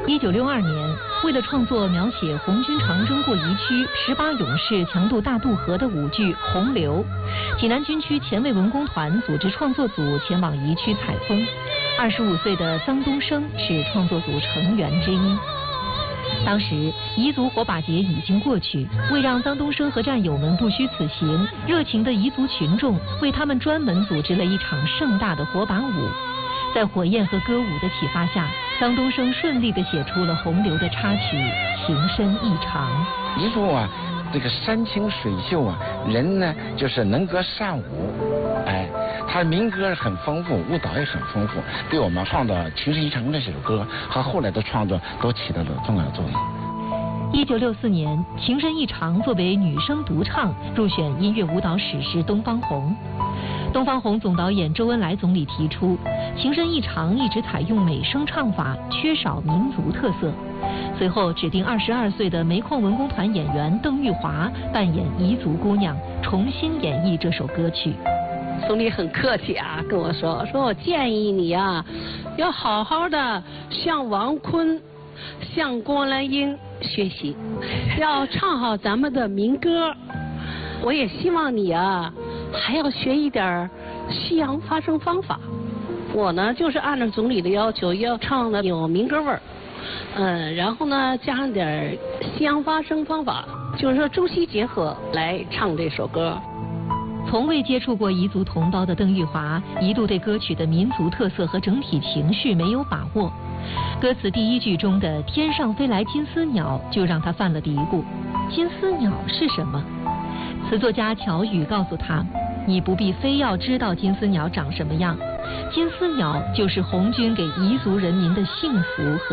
1962年，为了创作描写红军长征过宜区18勇士强渡大渡河的舞剧《洪流》，济南军区前卫文工团组织创作组前往宜区采风。25岁的臧东升是创作组成员之一。当时彝族火把节已经过去，为让臧东升和战友们不虚此行，热情的彝族群众为他们专门组织了一场盛大的火把舞。在火焰和歌舞的启发下，臧东升顺利地写出了《洪流》的插曲《情深意长》。 彝族啊，这个山清水秀啊，人呢就是能歌善舞，哎，他的民歌很丰富，舞蹈也很丰富，对我们创造《情深意长》这首歌和后来的创作都起到了重要作用。 1964年，《情深意长》作为女声独唱入选音乐舞蹈史诗东方红。东方红总导演周恩来总理提出，《情深意长》一直采用美声唱法，缺少民族特色。随后指定22岁的煤矿文工团演员邓玉华扮演彝族姑娘，重新演绎这首歌曲。 总理很客气啊，跟我说我建议你啊，要好好的向王坤、向郭兰英学习，要唱好咱们的民歌。我也希望你啊，还要学一点西洋发声方法。我呢，就是按照总理的要求，要唱的有民歌味儿，然后呢，加上点西洋发声方法，就是说中西结合来唱这首歌。 从未接触过彝族同胞的邓玉华，一度对歌曲的民族特色和整体情绪没有把握。歌词第一句中的“天上飞来金丝鸟”就让他犯了嘀咕：金丝鸟是什么？词作家乔宇告诉他，你不必非要知道金丝鸟长什么样，金丝鸟就是红军给彝族人民的幸福和